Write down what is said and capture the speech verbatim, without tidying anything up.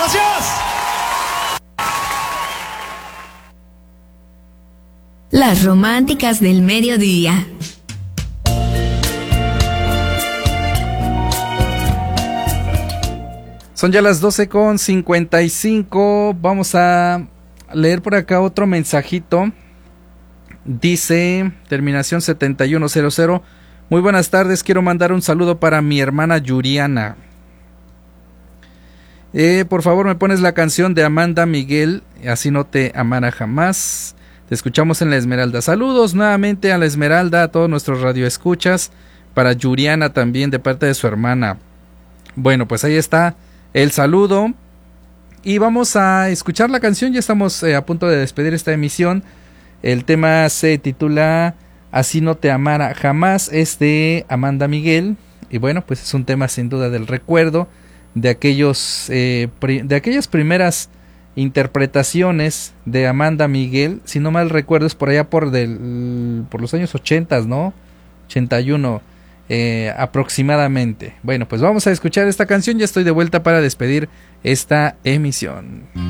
gracias. Las románticas del mediodía. Son ya las doce con cincuenta y cinco. Vamos a leer por acá otro mensajito. Dice, terminación setenta y uno cero cero. Muy buenas tardes, quiero mandar un saludo para mi hermana Yuriana. Eh, por favor, me pones la canción de Amanda Miguel, Así no te amara jamás. Te escuchamos en La Esmeralda. Saludos nuevamente a La Esmeralda, a todos nuestros radioescuchas. Para Yuriana también, de parte de su hermana. Bueno, pues ahí está el saludo. Y vamos a escuchar la canción. Ya estamos eh, a punto de despedir esta emisión. El tema se titula Así no te amara jamás. Es de Amanda Miguel. Y bueno, pues es un tema sin duda del recuerdo. De aquellos eh, pri- de aquellas primeras interpretaciones de Amanda Miguel, si no mal recuerdo es por allá por del por los años ochenta, ¿no? ochenta y uno eh, aproximadamente. Bueno, pues vamos a escuchar esta canción. Ya estoy de vuelta para despedir esta emisión.